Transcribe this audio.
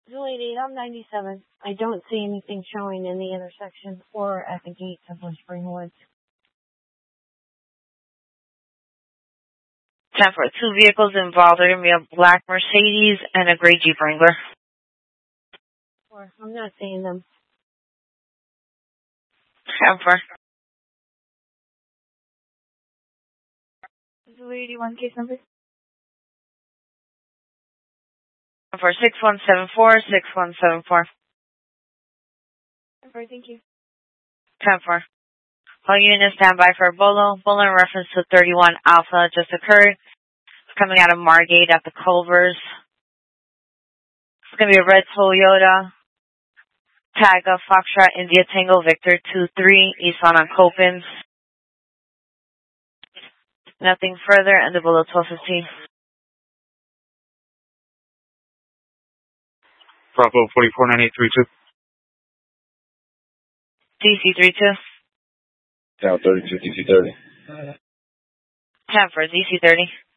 Lady, I'm 97. I don't see anything showing in the intersection or at the gates of Whispering Woods. 10 for 2 vehicles involved. They're going to be a black Mercedes and a gray Jeep Wrangler. Or I'm not seeing them. 10 for. Lady, 1 case number? 10 for 6174, 6174. 10 for, thank you. 10 for. All units stand by for Bolo. Bolo in reference to 31 Alpha just occurred. It's coming out of Margate at the Culvers. It's going to be a red Toyota. Tag of Foxtrot India Tango Victor 23 Eastbound on Copins. Nothing further and the below 1215. Bravo 449832. DC32. Town 32, DC 30. 10 for DC30.